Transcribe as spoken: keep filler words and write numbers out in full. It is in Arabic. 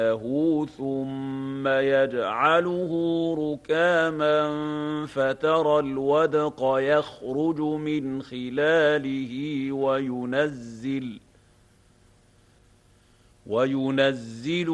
ثم يجعله ركاما فترى الودق يخرج من خلاله وينزل وينزل